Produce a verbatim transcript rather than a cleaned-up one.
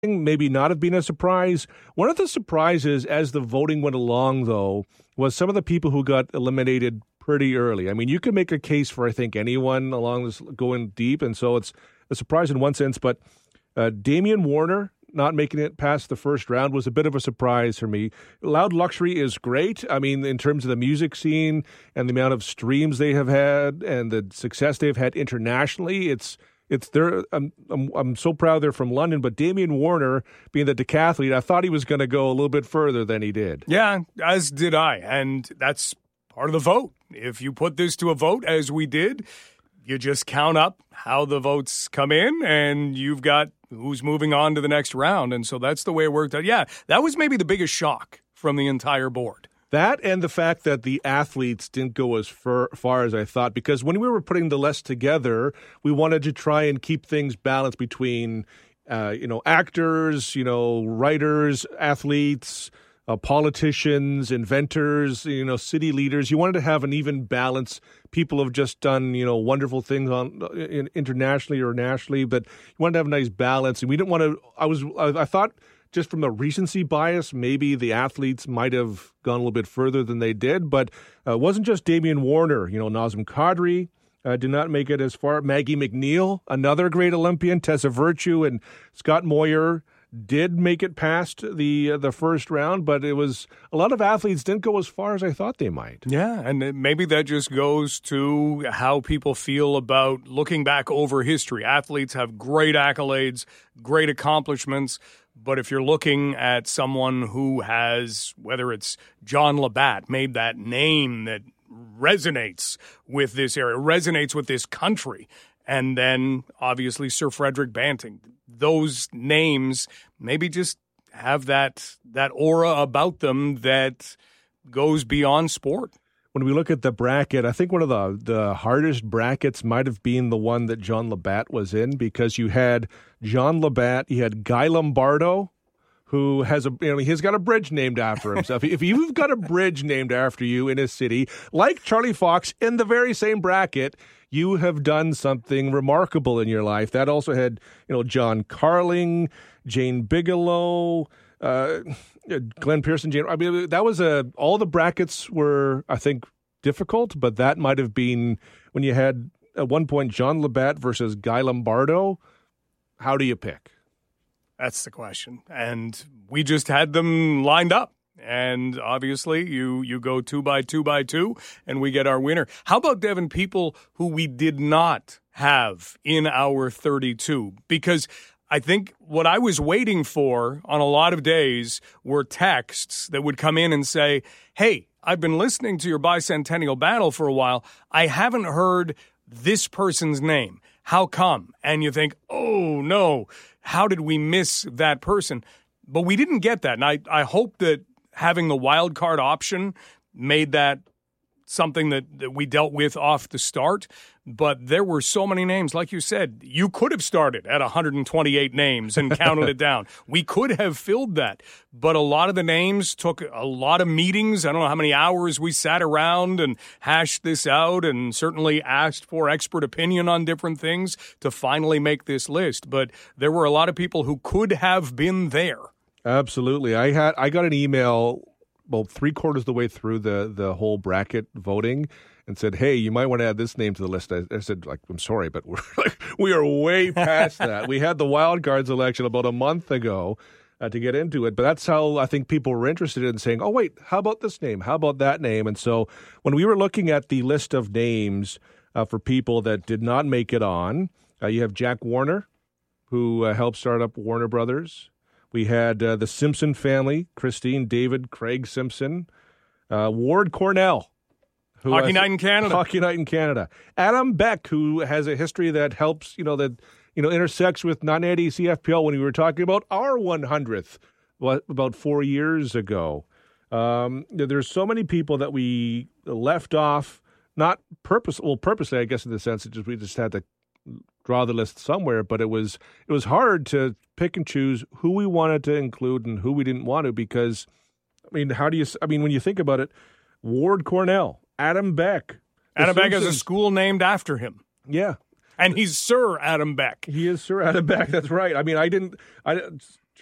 maybe not have been a surprise. One of the surprises as the voting went along, though, was some of the people who got eliminated pretty early. I mean, you could make a case for, I think, anyone along this going deep, and so it's a surprise in one sense. But uh, Damian Warner not making it past the first round was a bit of a surprise for me. Loud Luxury is great. I mean, in terms of the music scene and the amount of streams they have had and the success they've had internationally, it's It's there. I'm, I'm I'm so proud they're from London, but Damian Warner, being the decathlete, I thought he was going to go a little bit further than he did. Yeah, as did I, and that's part of the vote. If you put this to a vote, as we did, you just count up how the votes come in, and you've got who's moving on to the next round, and so that's the way it worked out. Yeah, that was maybe the biggest shock from the entire board. That and the fact that the athletes didn't go as far, far as I thought, because when we were putting the list together, we wanted to try and keep things balanced between, uh, you know, actors, you know, writers, athletes, uh, politicians, inventors, you know, city leaders. You wanted to have an even balance. People have just done, you know, wonderful things on in, internationally or nationally, but you wanted to have a nice balance. And we didn't want to. I was. I, I thought. Just from the recency bias, maybe the athletes might have gone a little bit further than they did. But uh, it wasn't just Damian Warner. You know, Nazem Kadri uh, did not make it as far. Maggie McNeil, another great Olympian, Tessa Virtue, and Scott Moyer did make it past the uh, the first round. But it was a lot of athletes didn't go as far as I thought they might. Yeah, and maybe that just goes to how people feel about looking back over history. Athletes have great accolades, great accomplishments. But if you're looking at someone who has, whether it's John Labatt, made that name that resonates with this area, resonates with this country, and then obviously Sir Frederick Banting, those names maybe just have that that aura about them that goes beyond sport. When we look at the bracket, I think one of the, the hardest brackets might have been the one that John Labatt was in, because you had John Labatt, you had Guy Lombardo, who has a, you know, he's got a bridge named after himself. If you've got a bridge named after you in a city, like Charlie Fox, in the very same bracket, you have done something remarkable in your life. That also had, you know, John Carling, Jane Bigelow, uh, Glenn Pearson, Jane. I mean, that was a. All the brackets were, I think, difficult, but that might have been when you had at one point John Labatt versus Guy Lombardo. How do you pick? That's the question, and we just had them lined up. And obviously, you you go two by two by two, and we get our winner. How about, Devin, people who we did not have in our thirty-two? Because I think what I was waiting for on a lot of days were texts that would come in and say, hey, I've been listening to your bicentennial battle for a while. I haven't heard this person's name. How come? And you think, oh, no, how did we miss that person? But we didn't get that. And I, I hope that having the wild card option made that something that, that we dealt with off the start. But there were so many names. Like you said, you could have started at one hundred twenty-eight names and counted it down. We could have filled that. But a lot of the names took a lot of meetings. I don't know how many hours we sat around and hashed this out, and certainly asked for expert opinion on different things to finally make this list. But there were a lot of people who could have been there. Absolutely. I had I got an email about three quarters of the way through the, the whole bracket voting and said, hey, you might want to add this name to the list. I, I said, like, I'm sorry, but we're like, we are way past that. We had the wild cards election about a month ago uh, to get into it. But that's how I think people were interested in saying, oh, wait, how about this name? How about that name? And so when we were looking at the list of names uh, for people that did not make it on, uh, you have Jack Warner, who uh, helped start up Warner Brothers. We had uh, the Simpson family, Christine, David, Craig Simpson, uh, Ward Cornell. Who Hockey has, Night in Canada. Hockey Night in Canada. Adam Beck, who has a history that helps, you know, that you know intersects with nine eighty C F P L when we were talking about our one hundredth what, about four years ago. Um, there's so many people that we left off, not purpose, well, purposely, I guess, in the sense that just, we just had to draw the list somewhere, but it was it was hard to pick and choose who we wanted to include and who we didn't want to, because, I mean, how do you, I mean, when you think about it, Ward Cornell, Adam Beck. Adam Beck has a school named after him. Yeah. And he's Sir Adam Beck. He is Sir Adam Beck, that's right. I mean, I didn't, I